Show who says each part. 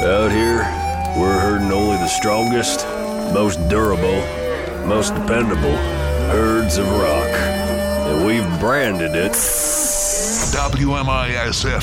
Speaker 1: Out here, we're herding only the strongest, most durable, most dependable herds of rock. And we've branded it
Speaker 2: WMISF